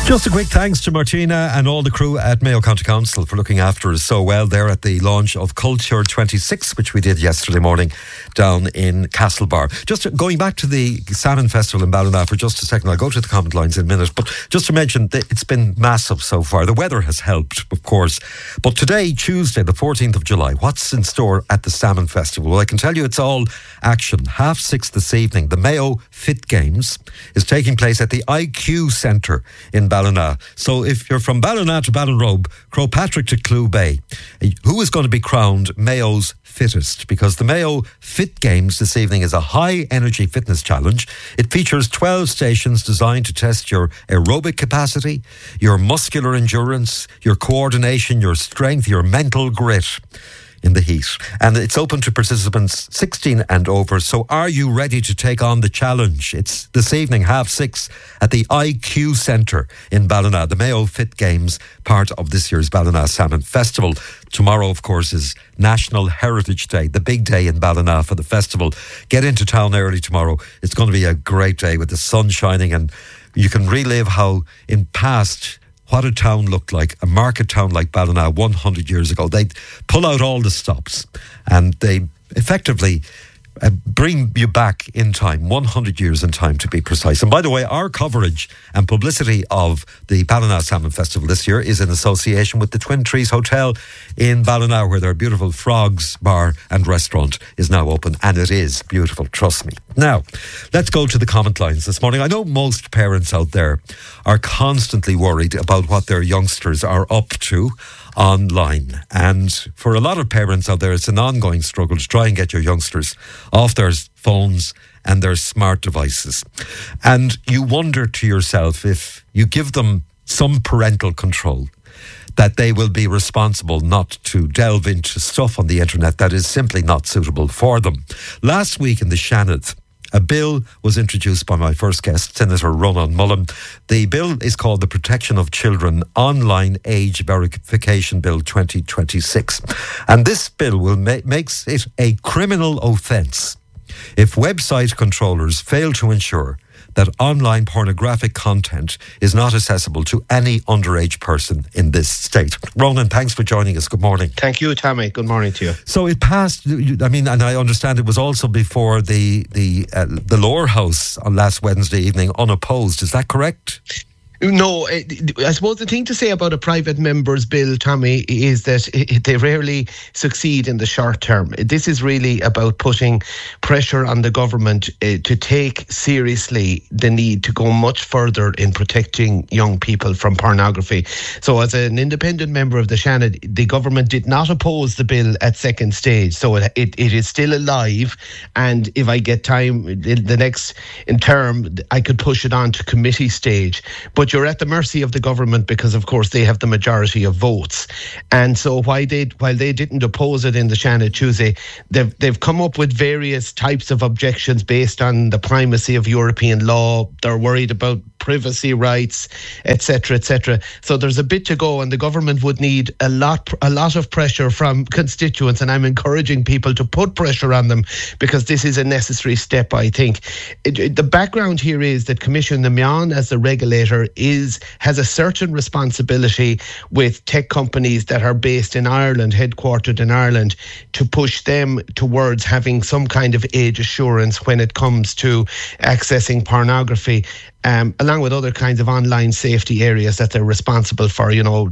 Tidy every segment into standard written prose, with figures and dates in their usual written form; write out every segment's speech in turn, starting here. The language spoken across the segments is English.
Just a quick thanks to Martina and all the crew at Mayo County Council for looking after us so well there at the launch of Culture 26, which we did yesterday morning down in Castlebar. Just going back to the Salmon Festival in Ballina for just a second, I'll go to the comment lines in a minute, but just to mention that it's been massive so far. The weather has helped, of course, but today, Tuesday, the 14th of July, what's in store at the Salmon Festival? Well, I can tell you it's all action. 6:30 this evening, the Mayo Fit Games is taking place at the IQ Centre in Ballina. So if you're from Ballina to Ballinrobe, Crowpatrick to Clew Bay, who is going to be crowned Mayo's fittest? Because the Mayo Fit Games this evening is a high energy fitness challenge. It features 12 stations designed to test your aerobic capacity, your muscular endurance, your coordination, your strength, your mental grit in the heat. And it's open to participants 16 and over. So are you ready to take on the challenge? It's this evening, 6:30 at the IQ Centre in Ballina. The Mayo Fit Games, part of this year's Ballina Salmon Festival. Tomorrow, of course, is National Heritage Day, the big day in Ballina for the festival. Get into town early tomorrow. It's going to be a great day with the sun shining, and you can relive how in past what a town looked like, a market town like Ballina 100 years ago. They'd pull out all the stops and they effectively bring you back in time, 100 years in time to be precise. And by the way, our coverage and publicity of the Ballina Salmon Festival this year is in association with the Twin Trees Hotel in Ballina, where their beautiful Frogs Bar and Restaurant is now open, and it is beautiful, trust me. Now, let's go to the comment lines this morning. I know most parents out there are constantly worried about what their youngsters are up to online, and for a lot of parents out there, it's an ongoing struggle to try and get your youngsters off their phones and their smart devices. And you wonder to yourself, if you give them some parental control, that they will be responsible not to delve into stuff on the internet that is simply not suitable for them. Last week in the Seanad, a bill was introduced by my first guest, Senator Ronan Mullen. The bill is called the Protection of Children Online Age Verification Bill 2026. And this bill will makes it a criminal offence if website controllers fail to ensure that online pornographic content is not accessible to any underage person in this state. Ronan, thanks for joining us. Good morning. Thank you, Tommy. Good morning to you. So it passed, I mean, and I understand it was also before the lower house on last Wednesday evening, unopposed. Is that correct? No, I suppose the thing to say about a private member's bill, Tommy, is that they rarely succeed in the short term. This is really about putting pressure on the government to take seriously the need to go much further in protecting young people from pornography. So as an independent member of the Seanad, the government did not oppose the bill at second stage. So it is still alive. And if I get time, the next in term, I could push it on to committee stage. But you're at the mercy of the government because, of course, they have the majority of votes. And so while they didn't oppose it in the Seanad Tuesday, they've come up with various types of objections based on the primacy of European law. They're worried about privacy rights, etc., etc. So there's a bit to go, and the government would need a lot of pressure from constituents, and I'm encouraging people to put pressure on them because this is a necessary step, I think. The background here is that Commission na Meán, as the regulator, has a certain responsibility with tech companies that are based in Ireland, headquartered in Ireland, to push them towards having some kind of age assurance when it comes to accessing pornography. Along with other kinds of online safety areas that they're responsible for,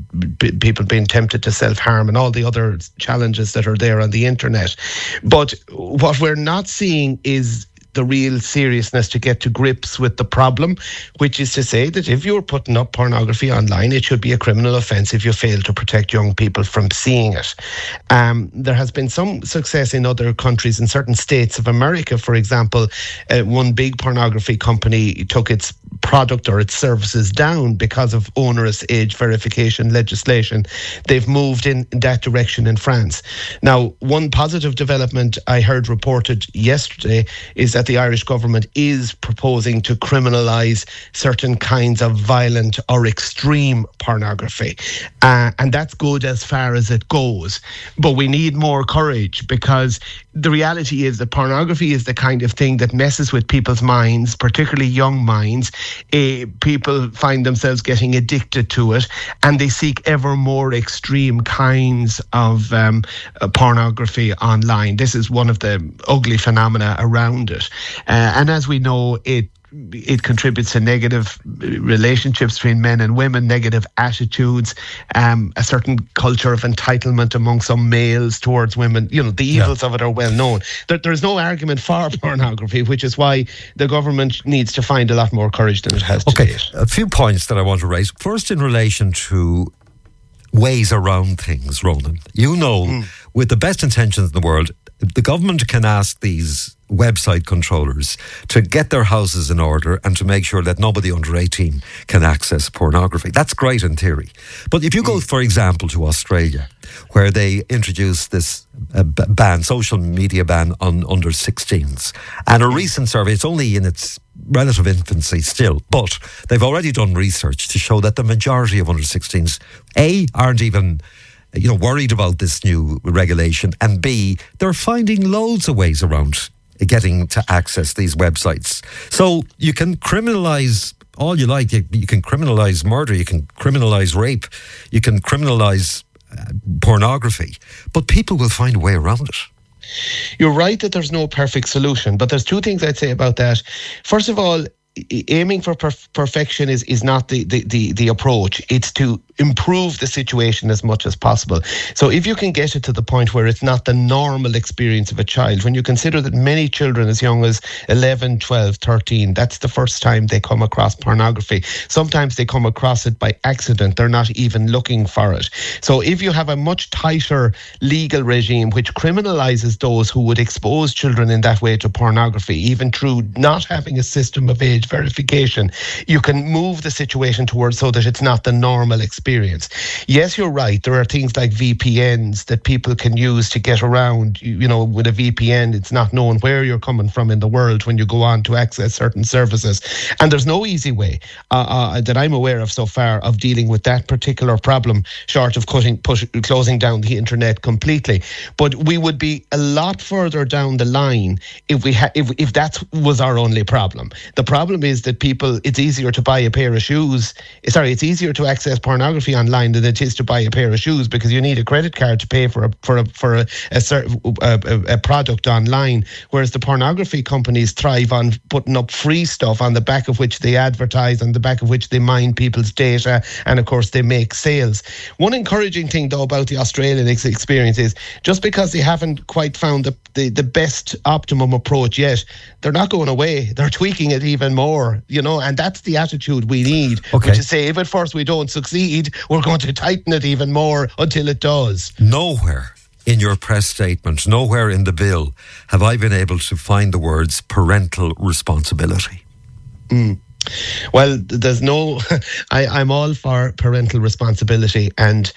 people being tempted to self-harm and all the other challenges that are there on the internet. But what we're not seeing is the real seriousness to get to grips with the problem, which is to say that if you're putting up pornography online, it should be a criminal offence if you fail to protect young people from seeing it. There has been some success in other countries, in certain states of America, for example. One big pornography company took its product or its services down because of onerous age verification legislation. They've moved in that direction in France. Now, one positive development I heard reported yesterday is that the Irish government is proposing to criminalise certain kinds of violent or extreme pornography. And that's good as far as it goes. But we need more courage, because the reality is that pornography is the kind of thing that messes with people's minds, particularly young minds. People find themselves getting addicted to it, and they seek ever more extreme kinds of pornography online. This is one of the ugly phenomena around it. And as we know, it contributes to negative relationships between men and women, negative attitudes, a certain culture of entitlement among some males towards women. You know, the evils of it are well known. There's no argument for pornography, which is why the government needs to find a lot more courage than it has to date. A few points that I want to raise. First, in relation to ways around things, Ronan. You know, with the best intentions in the world, the government can ask these website controllers to get their houses in order and to make sure that nobody under 18 can access pornography. That's great in theory. But if you go, for example, to Australia, where they introduced this ban, social media ban on under 16s, and a recent survey, it's only in its relative infancy still, but they've already done research to show that the majority of under 16s, A, aren't even worried about this new regulation, and B, they're finding loads of ways around getting to access these websites. So you can criminalise all you like. You can criminalise murder, you can criminalise rape, you can criminalise pornography, but people will find a way around it. You're right that there's no perfect solution, but there's two things I'd say about that. First of all, aiming for perfection is not the approach. It's to improve the situation as much as possible. So if you can get it to the point where it's not the normal experience of a child, when you consider that many children as young as 11, 12, 13, that's the first time they come across pornography. Sometimes they come across it by accident. They're not even looking for it. So if you have a much tighter legal regime which criminalises those who would expose children in that way to pornography, even through not having a system of age verification, you can move the situation towards so that it's not the normal experience. Yes, you're right. There are things like VPNs that people can use to get around. With a VPN, it's not known where you're coming from in the world when you go on to access certain services. And there's no easy way that I'm aware of so far of dealing with that particular problem, short of closing down the internet completely. But we would be a lot further down the line if that was our only problem. The problem is that it's easier to buy a pair of shoes. It's easier to access pornography online than it is to buy a pair of shoes, because you need a credit card to pay for a product online, whereas the pornography companies thrive on putting up free stuff on the back of which they advertise, on the back of which they mine people's data, and of course they make sales. One encouraging thing though about the Australian experience is just because they haven't quite found the best optimum approach yet, they're not going away. They're tweaking it even more, and that's the attitude we need, which is say if at first we don't succeed, we're going to tighten it even more until it does. Nowhere in your press statement, nowhere in the bill have I been able to find the words parental responsibility. Well, there's no... I'm all for parental responsibility, and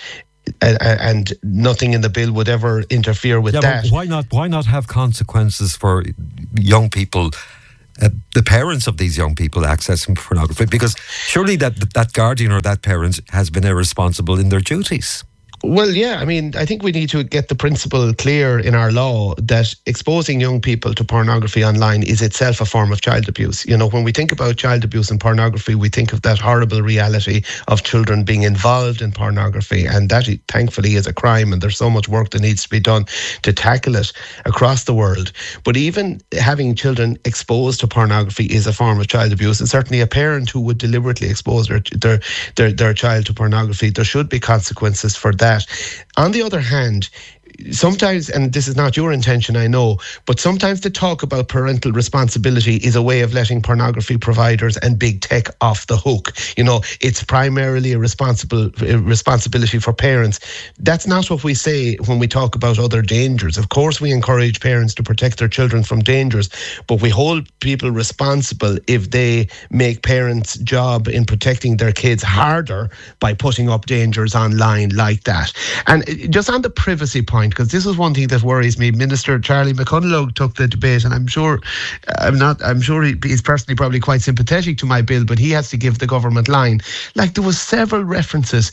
nothing in the bill would ever interfere with that. Why not have consequences for young people, the parents of these young people accessing pornography? Because surely that guardian or that parent has been irresponsible in their duties. Well, yeah, I think we need to get the principle clear in our law that exposing young people to pornography online is itself a form of child abuse. When we think about child abuse and pornography, we think of that horrible reality of children being involved in pornography, and that thankfully is a crime, and there's so much work that needs to be done to tackle it across the world. But even having children exposed to pornography is a form of child abuse, and certainly a parent who would deliberately expose their child to pornography, there should be consequences for that. On the other hand, sometimes, and this is not your intention, I know, but sometimes the talk about parental responsibility is a way of letting pornography providers and big tech off the hook. It's primarily a responsibility for parents. That's not what we say when we talk about other dangers. Of course, we encourage parents to protect their children from dangers, but we hold people responsible if they make parents' job in protecting their kids harder by putting up dangers online like that. And just on the privacy point, because this is one thing that worries me. Minister Charlie McConalogue took the debate, and I'm sure he's personally probably quite sympathetic to my bill, but he has to give the government line. Like, there was several references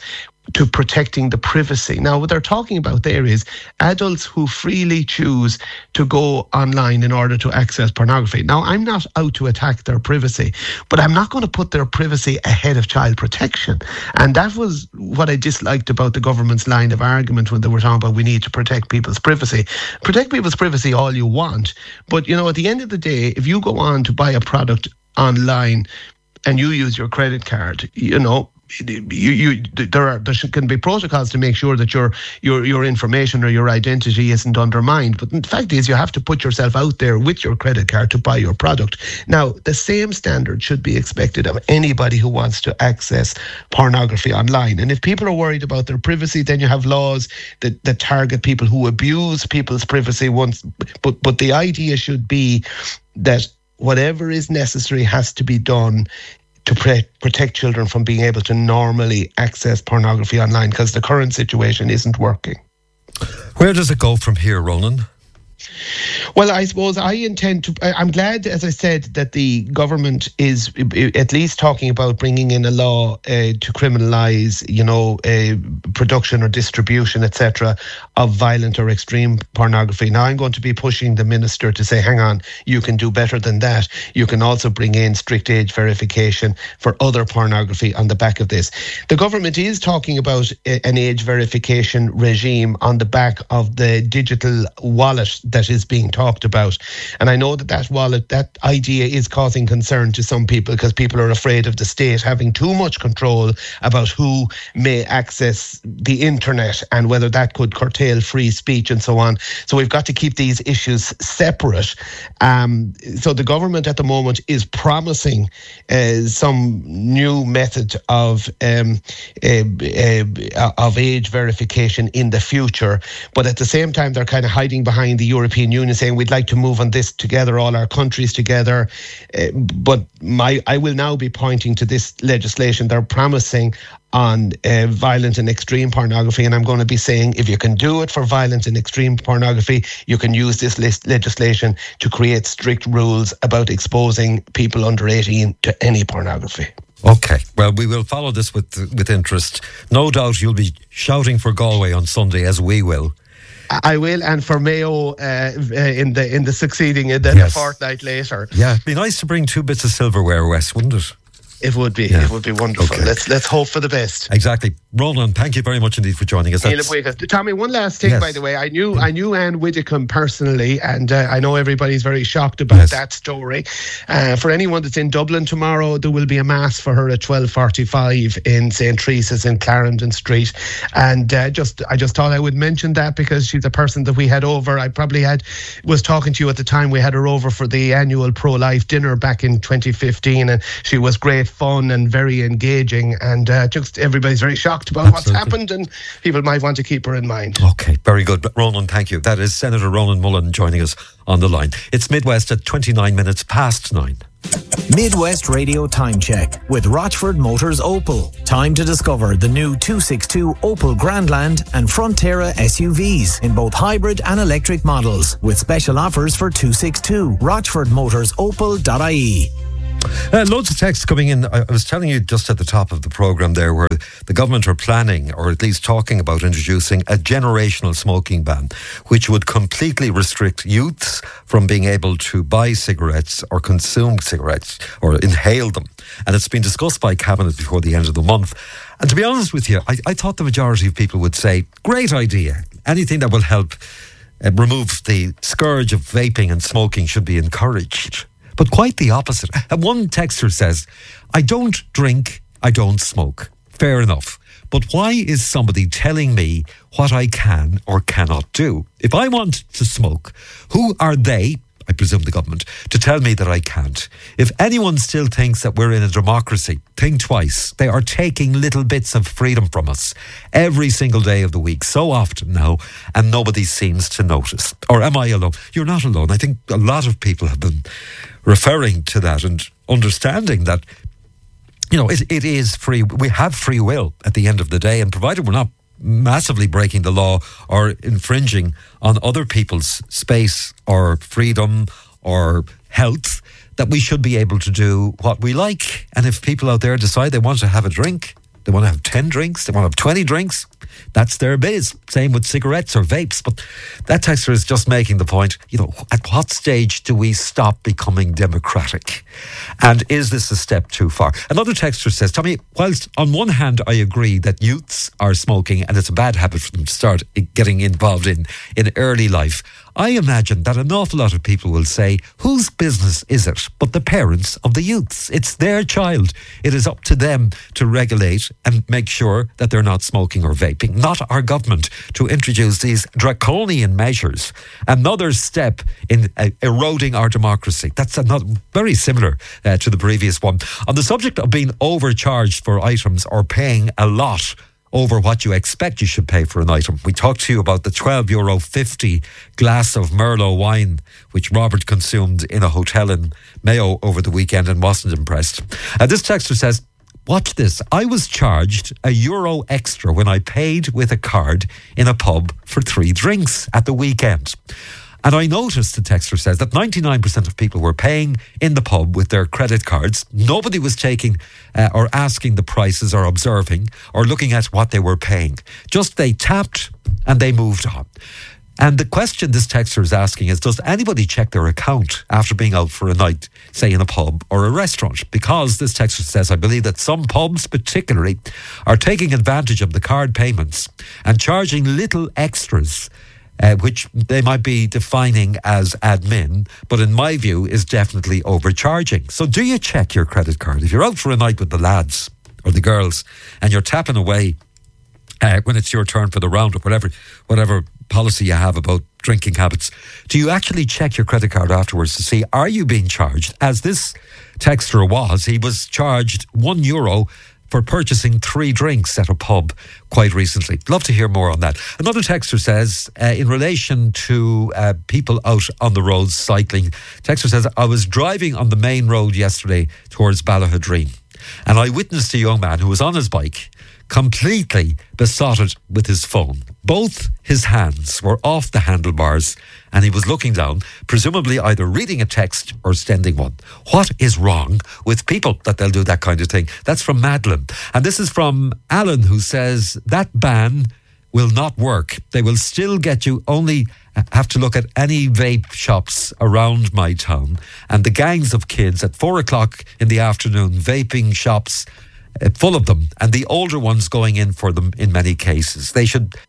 to protecting the privacy. Now, what they're talking about there is adults who freely choose to go online in order to access pornography. Now, I'm not out to attack their privacy, but I'm not going to put their privacy ahead of child protection. And that was what I disliked about the government's line of argument when they were talking about we need to protect people's privacy. Protect people's privacy all you want, but, you know, at the end of the day, if you go on to buy a product online and you use your credit card, you know, there can be protocols to make sure that your information or your identity isn't undermined. But the fact is, you have to put yourself out there with your credit card to buy your product. Now, the same standard should be expected of anybody who wants to access pornography online. And if people are worried about their privacy, then you have laws that target people who abuse people's privacy once. But the idea should be that whatever is necessary has to be done to protect children from being able to normally access pornography online, because the current situation isn't working. Where does it go from here, Ronan? Well, I suppose I intend to... I'm glad, as I said, that the government is at least talking about bringing in a law to criminalise, you know, production or distribution, etc., of violent or extreme pornography. Now, I'm going to be pushing the minister to say, hang on, you can do better than that. You can also bring in strict age verification for other pornography on the back of this. The government is talking about an age verification regime on the back of the digital wallet that is being talked about. And I know that wallet, that idea is causing concern to some people, because people are afraid of the state having too much control about who may access the internet and whether that could curtail free speech and so on. So we've got to keep these issues separate. So the government at the moment is promising some new method of age verification in the future, but at the same time they're kind of hiding behind the European Union, saying we'd like to move on this together, all our countries together. But I will now be pointing to this legislation they're promising on violent and extreme pornography, and I'm going to be saying if you can do it for violent and extreme pornography, you can use this legislation to create strict rules about exposing people under 18 to any pornography. Okay, well, we will follow this with interest. No doubt you'll be shouting for Galway on Sunday, as we will. I will, and for Mayo in the succeeding the fortnight later. Yeah, it'd be nice to bring 2 bits of silverware, Wes, wouldn't it? It would be. Yeah. It would be wonderful. Okay. Let's hope for the best. Exactly. Ronan, thank you very much indeed for joining us. Tommy, one last thing, by the way. I knew Anne Widdecombe personally, and I know everybody's very shocked about that story. For anyone that's in Dublin tomorrow, there will be a mass for her at 12:45 in St. Teresa's in Clarendon Street. And I just thought I would mention that, because she's a person that we had over. I probably was talking to you at the time. We had her over for the annual pro-life dinner back in 2015, and she was great fun and very engaging, and just everybody's very shocked about what's happened, and people might want to keep her in mind. Okay, very good. Ronan, thank you. That is Senator Ronan Mullen joining us on the line. It's Midwest at 29 minutes past 9. Midwest Radio Time Check with Rochford Motors Opel. Time to discover the new 262 Opel Grandland and Frontera SUVs in both hybrid and electric models, with special offers for 262. RochfordMotorsOpel.ie. Loads of texts coming in. I was telling you just at the top of the programme there, where the government are planning, or at least talking about, introducing a generational smoking ban, which would completely restrict youths from being able to buy cigarettes or consume cigarettes or inhale them. And it's been discussed by Cabinet before the end of the month. And to be honest with you, I thought the majority of people would say, great idea. Anything that will help remove the scourge of vaping and smoking should be encouraged. But quite the opposite. One texter says, I don't drink, I don't smoke. Fair enough. But why is somebody telling me what I can or cannot do? If I want to smoke, who are they, I presume the government, to tell me that I can't? If anyone still thinks that we're in a democracy, think twice. They are taking little bits of freedom from us every single day of the week, so often now, and nobody seems to notice. Or am I alone? You're not alone. I think a lot of people have been referring to that and understanding that, you know, it is free. We have free will at the end of the day, and provided we're not massively breaking the law or infringing on other people's space or freedom or health, that we should be able to do what we like. And if people out there decide they want to have a drink, They want to have 10 drinks. They want to have 20 drinks. That's their biz. Same with cigarettes or vapes. But that texter is just making the point, at what stage do we stop becoming democratic? And is this a step too far? Another texter says, Tommy, whilst on one hand I agree that youths are smoking and it's a bad habit for them to start getting involved in early life, I imagine that an awful lot of people will say, whose business is it but the parents of the youths? It's their child. It is up to them to regulate and make sure that they're not smoking or vaping, not our government to introduce these draconian measures. Another step in eroding our democracy. That's not very similar to the previous one. On the subject of being overcharged for items or paying a lot over what you expect you should pay for an item. We talked to you about the €12.50 glass of Merlot wine, which Robert consumed in a hotel in Mayo over the weekend and wasn't impressed. This texter says, watch this. I was charged €1 extra when I paid with a card in a pub for 3 drinks at the weekend. And I noticed, the texter says, that 99% of people were paying in the pub with their credit cards. Nobody was taking or asking the prices or observing or looking at what they were paying. Just they tapped and they moved on. And the question this texter is asking is, does anybody check their account after being out for a night, say in a pub or a restaurant? Because this texter says, I believe that some pubs particularly are taking advantage of the card payments and charging little extras, which they might be defining as admin, but in my view is definitely overcharging. So do you check your credit card? If you're out for a night with the lads or the girls and you're tapping away when it's your turn for the round or whatever policy you have about drinking habits, do you actually check your credit card afterwards to see, are you being charged? As this texter was, he was charged €1 for purchasing 3 drinks at a pub quite recently. Love to hear more on that. Another texter says, in relation to people out on the roads cycling, texter says, I was driving on the main road yesterday towards Ballahadreen, and I witnessed a young man who was on his bike, completely besotted with his phone. Both his hands were off the handlebars and he was looking down, presumably either reading a text or sending one. What is wrong with people that they'll do that kind of thing? That's from Madeline. And this is from Alan, who says that ban will not work. They will still get you. Only have to look at any vape shops around my town and the gangs of kids at 4 o'clock in the afternoon, vaping shops full of them, and the older ones going in for them in many cases. They should